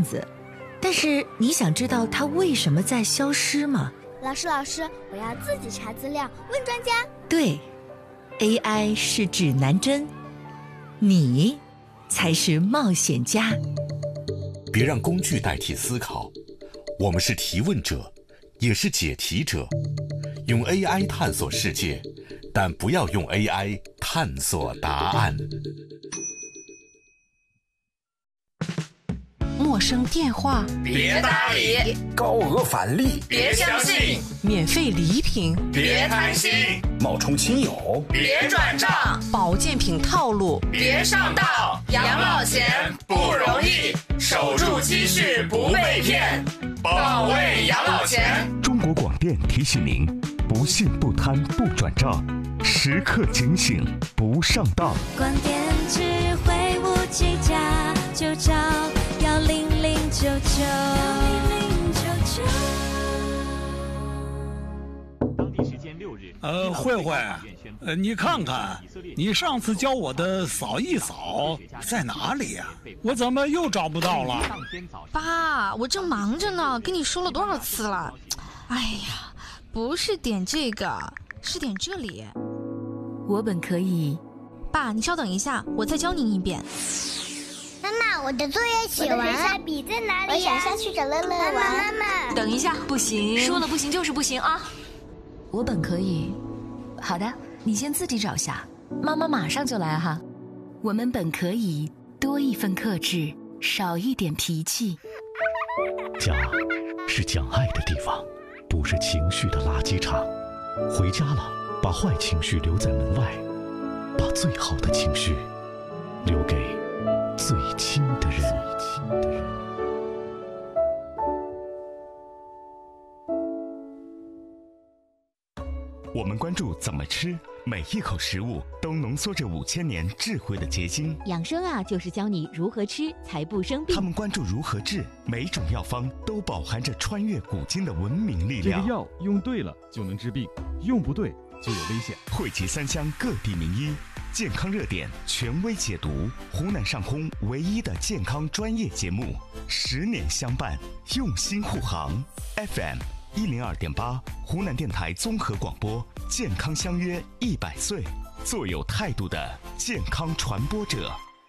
样子，但是你想知道它为什么在消失吗？ 老师，我要自己查资料，问专家。 对， AI 是指南针，你才是冒险家。 别让工具代替思考，我们是提问者，也是解题者。用 AI 探索世界，但不要用 AI 探索答案。 陌生电话别搭理， 高额返利别相信， 免费礼品别贪心， 冒充亲友别转账， 保健品套路别上当。养老钱不容易，守住积蓄不被骗，保卫养老钱。 中国广电提醒您：不信不贪不转账，时刻警醒不上当。 广电智慧5G加就找10099。 当地时间6日， 慧慧，你看看，你上次教我的扫一扫在哪里呀？我怎么又找不到了？ 爸，我正忙着呢，跟你说了多少次了？哎呀，不是点这个，是点这里。 我本可以。 爸，你稍等一下，我再教您一遍。 妈妈，我的作业写完了，下笔在哪里呀？我想下去找乐乐玩。妈妈， 等一下，不行，说了不行就是不行啊！ 我本可以。 好的，你先自己找下，妈妈马上就来哈。 我们本可以多一份克制，少一点脾气。 家是讲爱的地方，不是情绪的垃圾场。回家了，把坏情绪留在门外，把最好的情绪留给最亲的人。我们关注怎么吃，每一口食物都浓缩着5000年智慧的结晶。 养生啊，就是教你如何吃才不生病。 他们关注如何治，每种药方都饱含着穿越古今的文明力量。 这个药用对了就能治病，用不对就有危险。 汇集3乡各地名医，健康热点权威解读，湖南上空唯一的健康专业节目，10年相伴，用心护航。FM102.8，湖南电台综合广播，健康相约100岁，做有态度的健康传播者。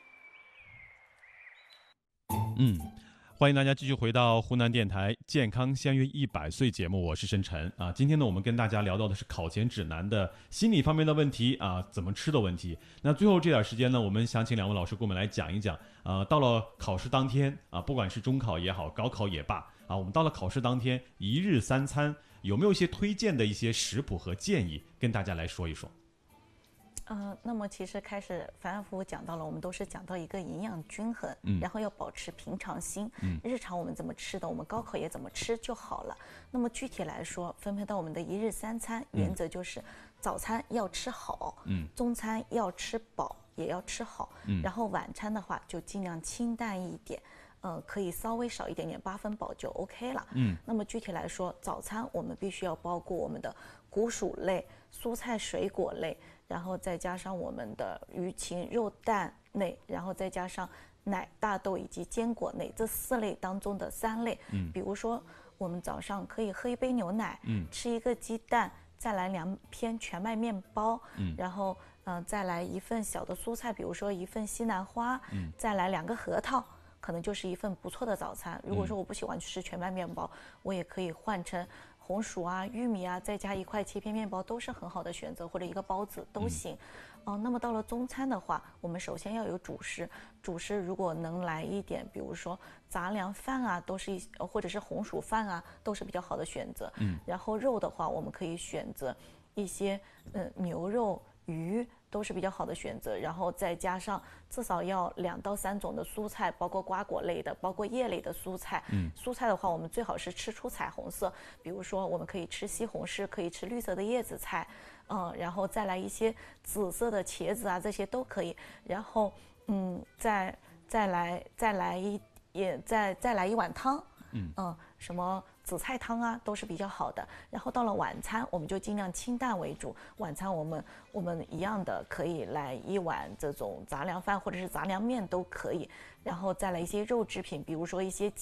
欢迎大家继续回到湖南电台健康相约100岁节目，我是申晨啊。今天呢，我们跟大家聊到的是考前指南的心理方面的问题啊，怎么吃的问题。那最后这点时间呢，我们想请2位老师给我们来讲一讲到了考试当天啊，不管是中考也好，高考也罢啊，我们到了考试当天1日3餐有没有一些推荐的一些食谱和建议，跟大家来说一说。 那么其实开始反反复复讲到了，我们都是讲到一个营养均衡，然后要保持平常心。日常我们怎么吃的，我们高考也怎么吃就好了。那么具体来说，分配到我们的1日3餐，原则就是早餐要吃好，中餐要吃饱，也要吃好，然后晚餐的话就尽量清淡一点。可以稍微少一点点，8分饱就 OK 了。那么具体来说，早餐我们必须要包括我们的谷薯类、蔬菜水果类，然后再加上我们的鱼禽肉蛋类，然后再加上奶、大豆以及坚果类，这4类当中的3类。比如说我们早上可以喝一杯牛奶，吃一个鸡蛋，再来2片全麦面包，然后再来1份小的蔬菜，比如说1份西兰花，再来2个核桃。可能就是一份不错的早餐。如果说我不喜欢吃全麦面包，我也可以换成红薯啊、玉米啊，再加1块切片面包，都是很好的选择，或者一个包子都行。那么到了中餐的话，我们首先要有主食，主食如果能来一点，比如说杂粮饭啊，都是或者是红薯饭啊，都是比较好的选择。然后肉的话，我们可以选择一些牛肉、鱼。都是比较好的选择，然后再加上至少要2到3种的蔬菜，包括瓜果类的，包括叶类的蔬菜。蔬菜的话，我们最好是吃出彩虹色，比如说我们可以吃西红柿，可以吃绿色的叶子菜，然后再来一些紫色的茄子啊，这些都可以。然后再来一碗汤，什么紫菜汤啊，都是比较好的。然后到了晚餐，我们就尽量清淡为主。晚餐我们一样的可以来1碗这种杂粮饭或者是杂粮面都可以，然后再来一些肉制品，比如说一些